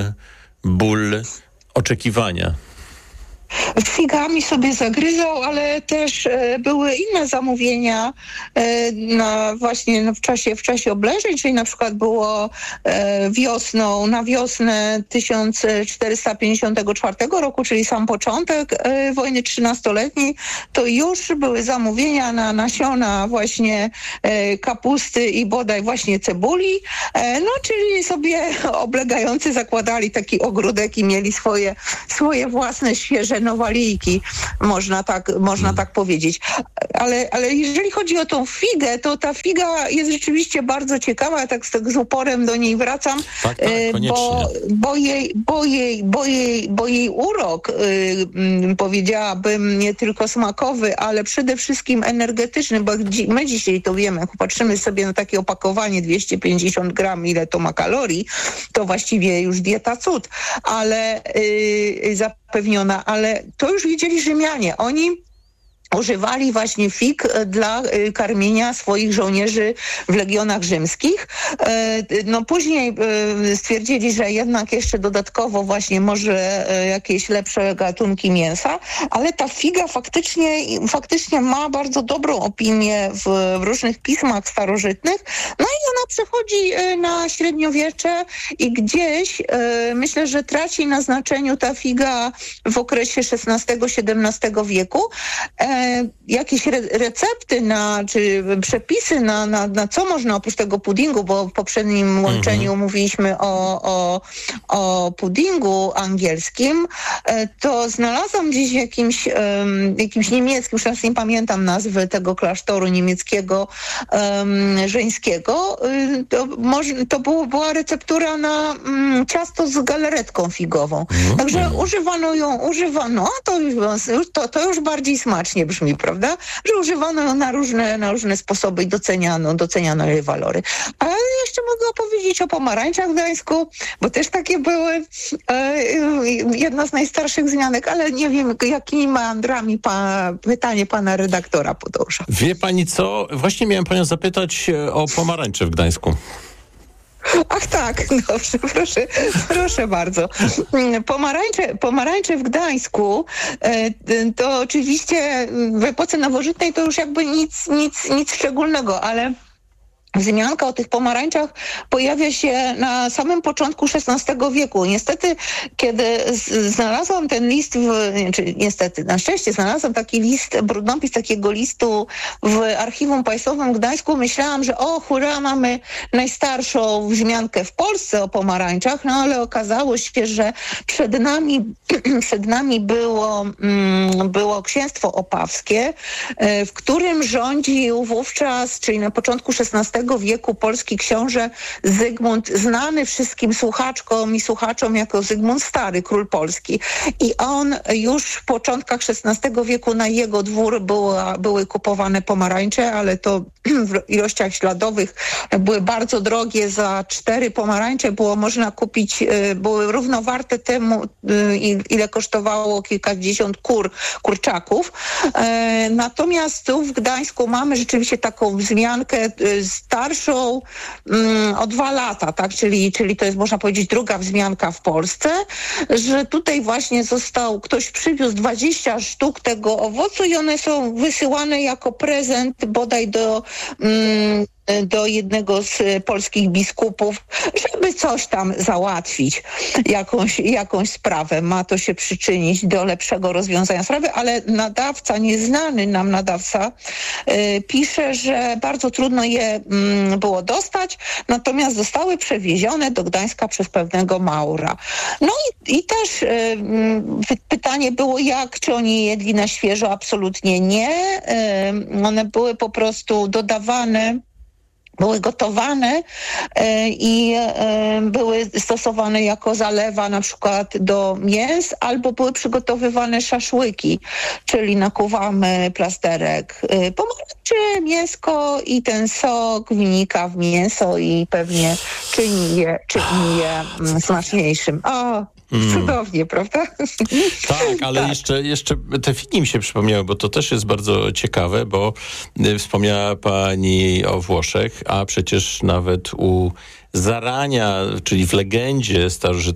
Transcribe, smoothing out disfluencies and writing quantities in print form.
ból oczekiwania. Figami sobie zagryzał, ale też były inne zamówienia w czasie obleżeń, czyli na przykład było na wiosnę 1454 roku, czyli sam początek wojny 13-letniej, to już były zamówienia na nasiona właśnie kapusty i bodaj właśnie cebuli, czyli sobie oblegający zakładali taki ogródek i mieli swoje własne świeże nowalijki, można tak powiedzieć. Ale jeżeli chodzi o tą figę, to ta figa jest rzeczywiście bardzo ciekawa, ja tak z uporem do niej wracam, tak, bo jej urok, powiedziałabym, nie tylko smakowy, ale przede wszystkim energetyczny, bo my dzisiaj to wiemy, jak patrzymy sobie na takie opakowanie 250 gram, ile to ma kalorii, to właściwie już dieta cud, ale zapewniona, ale to już wiedzieli Rzymianie. Oni używali właśnie fig dla karmienia swoich żołnierzy w legionach rzymskich. Później stwierdzili, że jednak jeszcze dodatkowo właśnie może jakieś lepsze gatunki mięsa, ale ta figa faktycznie ma bardzo dobrą opinię w różnych pismach starożytnych. No i ona przechodzi na średniowiecze i gdzieś myślę, że traci na znaczeniu ta figa w okresie XVI-XVII wieku. Jakieś recepty czy przepisy na co można oprócz tego puddingu, bo w poprzednim łączeniu mówiliśmy o puddingu angielskim, to znalazłam gdzieś jakimś niemieckim, już nie pamiętam nazwy tego klasztoru niemieckiego, żeńskiego. Była receptura na ciasto z galaretką figową. Także używano, to już bardziej smacznie brzmi, prawda? Że używano ją na różne sposoby i doceniano jej walory. Ale jeszcze mogę opowiedzieć o pomarańczach w Gdańsku, bo też takie były jedna z najstarszych wzmianek, ale nie wiem, jakimi meandrami pytanie pana redaktora podąża. Wie pani co? Właśnie miałem panią zapytać o pomarańcze w Gdańsku. Ach tak, dobrze, proszę bardzo. Pomarańcze w Gdańsku to oczywiście w epoce nowożytnej to już jakby nic szczególnego, ale wzmianka o tych pomarańczach pojawia się na samym początku XVI wieku. Niestety, kiedy znalazłam ten list, na szczęście znalazłam taki list, brudnopis takiego listu w Archiwum Państwowym w Gdańsku, myślałam, że hurra, mamy najstarszą wzmiankę w Polsce o pomarańczach, ale okazało się, że przed nami było księstwo opawskie, w którym rządził wówczas, czyli na początku XVI wieku, polski książę Zygmunt, znany wszystkim słuchaczkom i słuchaczom jako Zygmunt Stary, król Polski. I on już w początkach XVI wieku na jego dwór były kupowane pomarańcze, ale to w ilościach śladowych były bardzo drogie. Za 4 pomarańcze było można kupić, były równowarte temu, ile kosztowało kilkadziesiąt kurczaków. Natomiast tu w Gdańsku mamy rzeczywiście taką wzmiankę starszą o 2 lata, tak? Czyli to jest, można powiedzieć, druga wzmianka w Polsce, że tutaj właśnie ktoś przywiózł 20 sztuk tego owocu i one są wysyłane jako prezent bodaj do jednego z polskich biskupów, żeby coś tam załatwić, jakąś sprawę. Ma to się przyczynić do lepszego rozwiązania sprawy, ale nieznany nam nadawca pisze, że bardzo trudno je było dostać, natomiast zostały przewiezione do Gdańska przez pewnego Maura. No i też pytanie było, czy oni jedli na świeżo? Absolutnie nie. One były po prostu dodawane, były gotowane i były stosowane jako zalewa na przykład do mięs, albo były przygotowywane szaszłyki, czyli nakuwamy plasterek pomarańczy, mięsko i ten sok wnika w mięso i pewnie czyni je smaczniejszym. Cudownie, prawda? Tak, ale tak. Jeszcze te figi mi się przypomniały, bo to też jest bardzo ciekawe, bo wspomniała pani o Włoszech, a przecież nawet u zarania, czyli w legendzie starożytnej